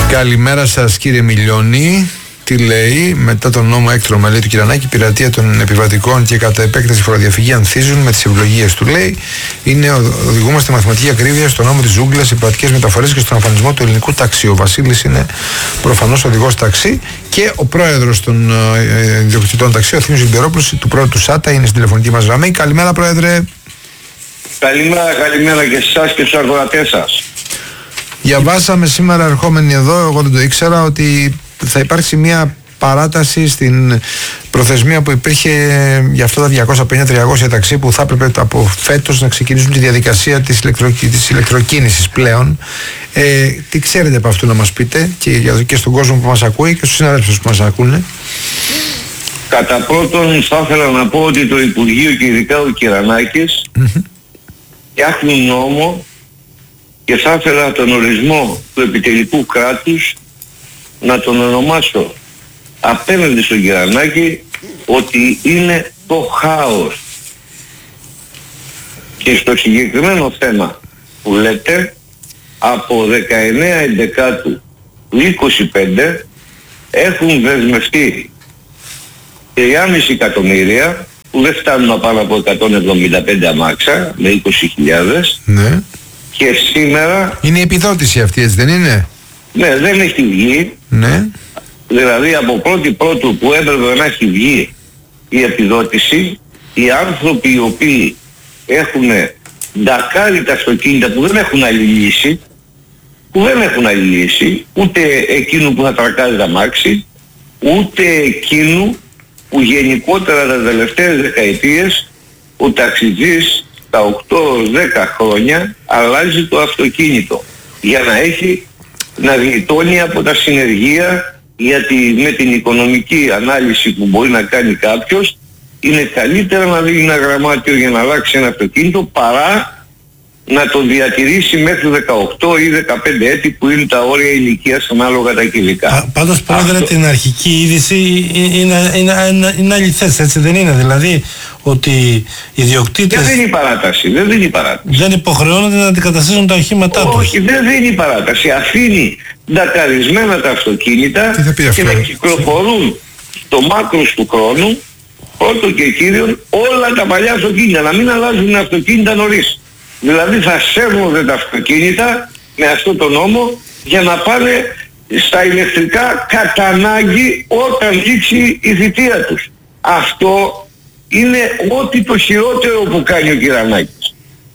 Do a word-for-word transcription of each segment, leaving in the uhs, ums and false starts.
Καλημέρα σας κύριε Μιλιώνη. Τι λέει, μετά τον νόμο έκτρωμα, λέει του Κυρανάκη, η πειρατεία των επιβατικών και κατά επέκταση φοροδιαφυγή ανθίζουν με τις ευλογίες του, λέει. Είναι, οδηγούμαστε μαθηματική ακρίβεια στον νόμο της ζούγκλας, οι επιβατικές μεταφορές και στον αφανισμό του ελληνικού ταξί. Ο Βασίλης είναι προφανώς οδηγός ταξί και ο πρόεδρος των ε, ιδιοκτητών ταξί, ο Θήμιος Λιμπερόπουλος, του πρώτου του ΣΑΤΑ, είναι στη τηλεφωνική μας γραμμή. Καλημέρα, πρόεδρε. Καλημέρα, καλημέρα και εσάς και στους ακροατές σας. Διαβάσαμε σήμερα ερχόμενοι εδώ, εγώ δεν το ήξερα, ότι θα υπάρξει μια παράταση στην προθεσμία που υπήρχε για αυτά τα διακόσια πενήντα με τριακόσια ταξί που θα έπρεπε από φέτος να ξεκινήσουν τη διαδικασία της, ηλεκτρο, της ηλεκτροκίνησης πλέον. Ε, τι ξέρετε από αυτού να μας πείτε και, και στον κόσμο που μας ακούει και στους συναδέλφους που μας ακούνε? Κατά πρώτον θα ήθελα να πω ότι το Υπουργείο και ειδικά ο Κυρανάκης mm-hmm. φτιάχνουν νόμο και θα ήθελα τον ορισμό του επιτελικού κράτους να τον ονομάσω απέναντι στον Κυρανάκη ότι είναι το χάος. Και στο συγκεκριμένο θέμα που λέτε, από δεκαεννέα Ενδεκάτου του είκοσι πέντε έχουν δεσμευτεί τριακόσια εκατομμύρια που δεν φτάνουν πάνω από εκατόν εβδομήντα πέντε αμάξα με είκοσι χιλιάδες. Ναι. Και σήμερα... Είναι η επιδότηση αυτή, έτσι δεν είναι? Ναι, δεν έχει βγει. Ναι. Δηλαδή από πρώτη πρώτου που έπρεπε να έχει βγει η επιδότηση, οι άνθρωποι οι οποίοι έχουν ντακάρει τα αυτοκίνητα που δεν έχουν άλλη λύση, που δεν έχουν άλλη λύση, ούτε εκείνου που θα τρακάρει τα αμάξι, ούτε εκείνου που γενικότερα τα τελευταίες δεκαετίες ο ταξιτζής τα οκτώ δέκα χρόνια αλλάζει το αυτοκίνητο για να έχει να γλιτώνει από τα συνεργεία, γιατί με την οικονομική ανάλυση που μπορεί να κάνει κάποιος είναι καλύτερα να δει ένα γραμμάτιο για να αλλάξει ένα αυτοκίνητο παρά να το διατηρήσει μέχρι δεκαοκτώ ή δεκαπέντε έτη που είναι τα όρια ηλικίας ανάλογα τα κυβικά. Πάντως πρόεδρε, αυτό... την αρχική είδηση είναι, είναι, είναι, είναι αληθές, έτσι δεν είναι? Δηλαδή ότι οι ιδιοκτήτες δεν δίνει παράταση, δεν δίνει παράταση. Δεν υποχρεώνονται να αντικαταστήσουν τα οχήματά τους. Όχι, δεν δίνει παράταση. Αφήνει ντακαρισμένα τα αυτοκίνητα και να κυκλοφορούν στο μάκρος του χρόνου, πρώτο και κύριον, όλα τα παλιά αυτοκίνητα, να μην αλλάζουν αυτοκίνητα νωρίς. Δηλαδή θα σέρνονται τα αυτοκίνητα με αυτό το νόμο για να πάνε στα ηλεκτρικά κατά ανάγκη όταν λήξει η θητεία τους. Αυτό είναι ό,τι το χειρότερο που κάνει ο Κυρανάκης.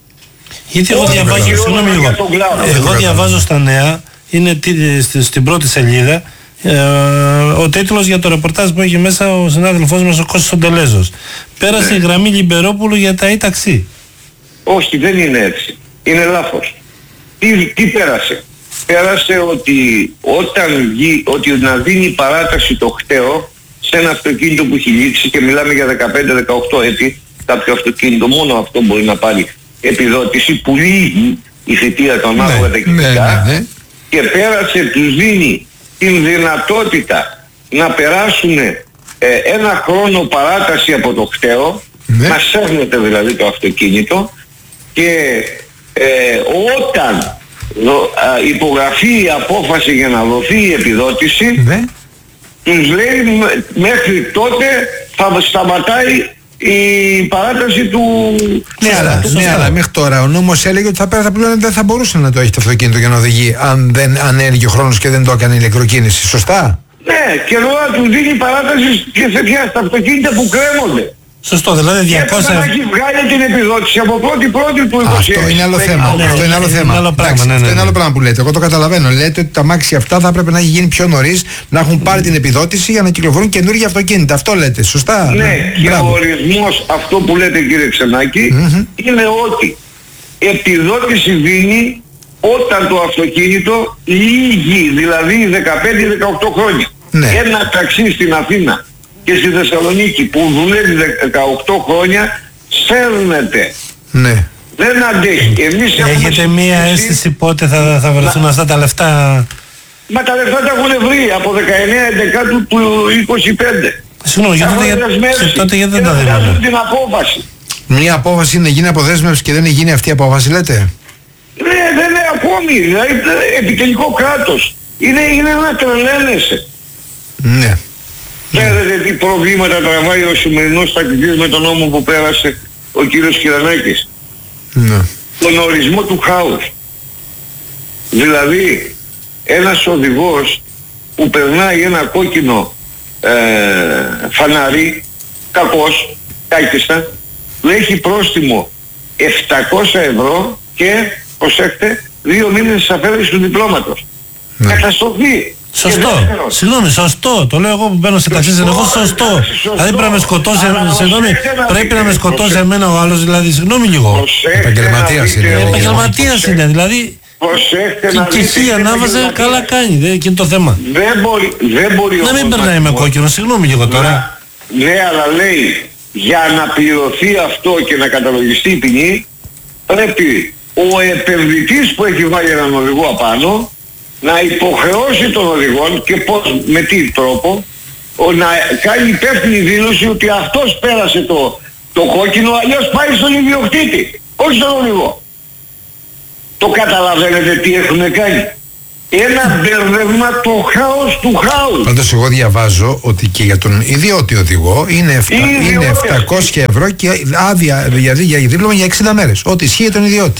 Γιατί εγώ διαβάζω, συγγνώμη λίγο, εγώ διαβάζω στα νέα, είναι στην πρώτη σελίδα, ε, ο τίτλος για το ρεπορτάζ που έχει μέσα ο συνάδελφός μας ο Κώστας Ντελέζος. Πέρασε ναι. η γραμμή Λιμπερόπουλου για τα e-ταξί. Όχι, δεν είναι έτσι. Είναι λάθος. Τι, τι πέρασε? Πέρασε ότι όταν βγει, ότι να δίνει παράταση το χταίο σε ένα αυτοκίνητο που έχει λήξει, και μιλάμε για δεκαπέντε δεκαοκτώ έτη, κάποιο αυτοκίνητο, μόνο αυτό μπορεί να πάρει επιδότηση που λύγει η θητεία των άλογα τα κυβικά, ναι, ναι, ναι. Και πέρασε, τους δίνει την δυνατότητα να περάσουν ε, ένα χρόνο παράταση από το χταίο, ναι. να σέρνεται δηλαδή το αυτοκίνητο, και ε, όταν δο, α, υπογραφεί η απόφαση για να δοθεί η επιδότηση, ναι. τους λέει μέχρι τότε θα σταματάει η παράταση του... Ναι, αλλά, ναι, αλλά μέχρι τώρα ο νόμος έλεγε ότι θα πέρα, θα πλέον δεν θα μπορούσε να το έχει το αυτοκίνητο για να οδηγεί αν δεν αν έλυγε ο χρόνος και δεν το έκανε ηλεκτροκίνηση. Σωστά? Ναι, και τώρα του δίνει παράταση και σε πια στα αυτοκίνητα που κρέμονται. Σωστό, δηλαδή διακόσια... Και έχει βγάλει την επιδότηση από πρώτη πρώτη του είκοσι έξι. Αυτό είναι άλλο θέμα. Ναι, αυτό είναι άλλο θέμα. Άλλο πράγμα, Εντάξει, ναι, ναι, ναι. Αυτό είναι άλλο πράγμα που λέτε. Εγώ το καταλαβαίνω. Λέτε ότι τα αμάξια αυτά θα έπρεπε να έχει γίνει πιο νωρίς, να έχουν πάρει την επιδότηση για να κυκλοφορούν καινούργια αυτοκίνητα. Αυτό λέτε. Σωστά? Ναι, ναι. Και μπράβο. Ο ορισμός, αυτό που λέτε κύριε Ξενάκη, mm-hmm. είναι ότι επιδότηση δίνει όταν το αυτοκίνητο λύγει, δηλαδή δεκαπέντε δεκαοκτώ χρόνια. Ναι. Ένα ταξί στην Αθήνα και στη Θεσσαλονίκη που δουλεύει δεκαοκτώ χρόνια σέρνεται. Ναι. Δεν αντέχει. Εμείς έχετε μία αίσθηση πότε θα, θα βρεθούν να... αυτά τα λεφτά? Μα τα λεφτά τα έχουν βρει από δεκαεννέα Ενδεκάτου του είκοσι πέντε. Συγγνώμη, γιατί τότε γιατί δεν τα δίνουν την απόφαση. Μία απόφαση είναι γίνει αποδέσμευση και δεν είναι γίνει αυτή η απόφαση, λέτε? Ναι, δεν είναι ακόμη. Δηλαδή επιτελικό κράτος. Είναι, είναι να τρελαίνεσαι. Ναι. Ξέρετε τι προβλήματα τραβάει ο σημερινός τακτητής με τον νόμο που πέρασε ο κύριος Κυρανάκης? Ναι. Τον ορισμό του χάους. Δηλαδή ένας οδηγός που περνάει ένα κόκκινο ε, φανάρι, κακός, κάκιστα, του έχει πρόστιμο επτακόσια ευρώ και, προσέξτε, δύο μήνες της αφαίρεσης του διπλώματος. Ναι. Καταστροφή. Σωστό. Συγγνώμη, σωστό. Το λέω εγώ που μπαίνω σε ταξί, εγώ σωστό. Δηλαδή πρέπει να με σκοτώσει, συγγνώμη, πρέπει να με σκοτώσει εμένα ο άλλος, δηλαδή, συγγνώμη λίγο. Επαγγελματίας είναι. Επαγγελματίας είναι, δηλαδή. Και εκεί ανάβαζε, καλά κάνει, δεν είναι το θέμα. Δεν μπορεί, δεν μπορεί να μην περνάει με κόκκινο, συγγνώμη λίγο τώρα. Ναι, αλλά λέει, για να πληρωθεί αυτό και να καταλογιστεί η ποινή, πρέπει ο επενδυτής που έχει βάλει έναν οδηγό απάνω να υποχρεώσει τον οδηγό και πώς, με τι τρόπο, να κάνει υπεύθυνη δήλωση ότι αυτός πέρασε το, το κόκκινο, αλλιώς πάει στον ιδιοκτήτη, όχι στον οδηγό. Το καταλαβαίνετε τι έχουν κάνει? Ένα μπερδεύμα, το χάος του χάους. Πάντως εγώ διαβάζω ότι και για τον ιδιώτη οδηγό είναι, είναι επτακόσια ευρώ και άδεια δηλαδή για δίπλωμα για εξήντα μέρες. Ό,τι ισχύει τον ιδιώτη.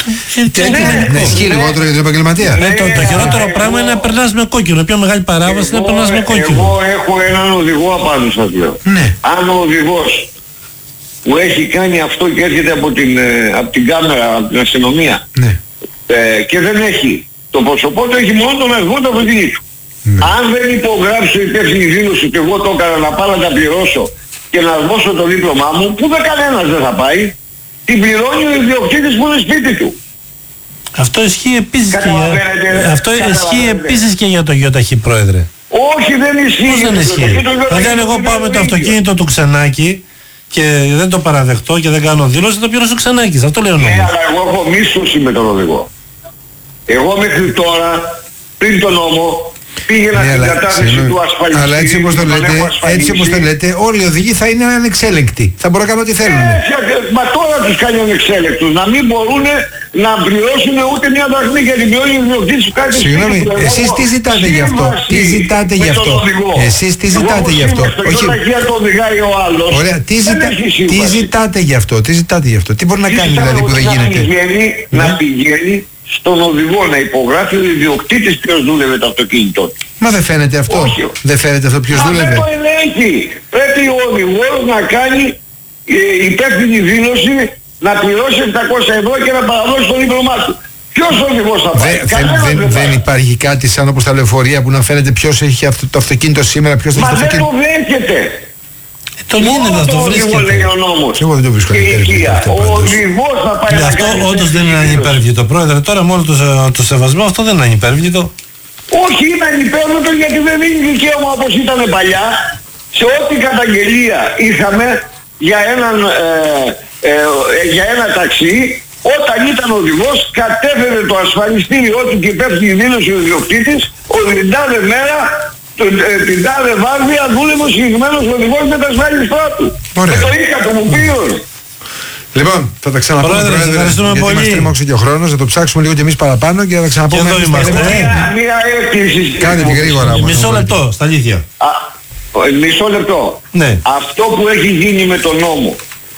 Να ισχύει λιγότερο για τον επαγγελματία. Ναι, το, το χειρότερο πράγμα είναι να περνάς με κόκκινο. Πιο μεγάλη παράβαση είναι να περνάς με κόκκινο. Εγώ έχω έναν οδηγό απάνω σας λέω. Ναι. Αν ο οδηγός που έχει κάνει αυτό και έρχεται από την, από την κάμερα, από την αστυνομία, ναι. ε, και δεν έχει το πρόσωπό του, έχει μόνο τον αριθμό του αυτοκινήτου. Ναι. Αν δεν υπογράψω υπεύθυνη δήλωση και εγώ το έκανα να πάω να τα πληρώσω και να δώσω το δίπλωμά μου, που δεν κανένας δεν θα πάει, την πληρώνει ο ιδιοκτήτης που είναι σπίτι του. Αυτό ισχύει επίσης και για, αυτό ισχύει επίσης και για το ΙΟΤΑΧΗ, πρόεδρε. Όχι, δεν ισχύει. Πώς δεν ισχύει? Δηλαδή αν εγώ πάω με το αυτοκίνητο του Ξενάκη και δεν το παραδεχτώ και δεν κάνω δήλωση, θα το πληρώσω Ξενάκης. Αυτό λέω νόμος. Ναι, αλλά εγώ έχω μίσθωση με τον οδηγό. Εγώ μέχρι τώρα, πριν τον νόμο, πήγαινα ναι, στην κατάσταση του ασφαλιστή. Αλλά έτσι όπως το λέτε, έτσι όπως το λέτε, όλοι οι οδηγοί θα είναι ανεξέλεγκτοι. Θα μπορούν να κάνουν ό,τι θέλουν. Ε, μα τώρα τους κάνει ανεξέλεγκτους. Να μην μπορούν να πληρώσουν ούτε μια δραχμή για την πληρώνει η ιδιοκτήτης του κάτι. Συγγνώμη, εσείς τι ζητάτε γι' αυτό? Τι ζητάτε γι' αυτό? Εσείς τι ζητάτε γι' αυτό? Όχι. Ωραία, τι ζητάτε γι' αυτό? Τι ζητάτε γι' αυτό? Τι μπορεί να κάνει δηλαδή που δεν γίνεται? Να πηγαίνει στον οδηγό να υπογράφει ο ιδιοκτήτης ποιος δούλευε το αυτοκίνητό του. Μα δεν φαίνεται αυτό? Όχι. Δεν φαίνεται αυτό ποιος Μα δούλευε? δεν το ελέγχει. Πρέπει ο οδηγός να κάνει ε, υπεύθυνη δήλωση, να πληρώσει επτακόσια ευρώ και να παραδώσει το δίπλωμά του. Ποιος οδηγός θα πάει? Δε, δεν, δεν, δεν, δεν υπάρχει κάτι σαν όπως τα λεωφορεία που να φαίνεται ποιος έχει αυτό, το αυτοκίνητο σήμερα, ποιος έχει το αυτοκίνητο? Μα δεν το δέχεται. Το γίνεται να το βρίσκεται. Εγώ δεν το βρίσκω υπέρβητο. Ο οδηγός θα πάει να αυτό κάνει... όντως δεν είναι ανυπέρβλητο, πρόεδρε. Τώρα με όλο το, το σεβασμό αυτό δεν είναι ανυπέρβλητο. Όχι, είναι ανυπέρβλητο γιατί δεν είναι δικαίωμα όπως ήταν παλιά. Σε ό,τι καταγγελία είχαμε για, έναν, ε, ε, ε, για ένα ταξί, όταν ήταν οδηγός κατέφερε το ασφαλιστήριό του και υπεύθυνη δήλωση ο ιδιοκτήτης, ο την τάδε μέρα, την τάδε βάρδια δούλευε ο συγκεκριμένος οδηγός με τα ασφαλιστά του. Ωραία. Και το είχα το μου πήρουν. Λοιπόν, θα τα ξαναπούμε, Πρόεδρε, Πρόεδρε, ευχαριστούμε γιατί πολύ. μας τρίμωξε και ο χρόνος, θα το ψάξουμε λίγο και εμείς παραπάνω και θα τα ξαναπούμε. Και εδώ είμαστε. Μία έκκληση. Κάντε την γρήγορα. Μισό λεπτό, στα αλήθεια. Α, μισό λεπτό. Ναι. Αυτό που έχει γίνει με τον νόμο,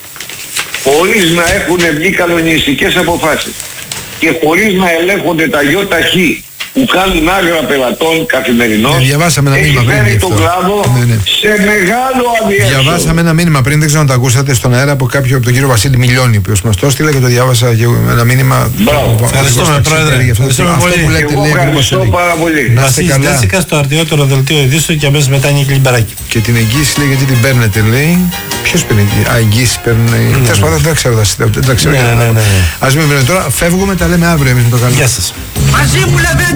χωρίς να έχουν βγει κανονιστικές αποφάσεις και χωρίς να ελέγχονται τα ΙΟΤΑΧΗ που κάνουν άγρα πελατών καθημερινώς, ναι, διαβάσαμε ένα μήνυμα πριν έχει φέρει τον κλάδο ναι, ναι. σε μεγάλο αδιέξοδο. Διαβάσαμε ένα μήνυμα πριν, δεν ξέρω αν το ακούσατε στον αέρα από κάποιο, από τον κύριο Βασίλη Μιλιώνη, που μας το έστειλε και το διάβασα και ένα μήνυμα. Μπράβο. Ευχαριστούμε, Πρόεδρε. Ευχαριστούμε πολύ. Αυτό που λέτε, Εγώ λέει, ευχαριστώ πάρα πολύ. Βασίλης Δέσσικας στο αρτιότερο δελτίο ειδήσεων και αμέσως μετά είναι η Κλιμπεράκη. Και την εγγύηση λέει γιατί την παίρνετε, λέει. Ποιος παίρνει εγγύηση? Α, εγγύηση παίρνουν. Τέλος πάντων δεν ξέρω. Δεν ξέρω. Ας μην τώρα, φεύγουμε, τα λέμε αύριο εμείς με το καλό. Γεια σας. Μαζί μου λέμε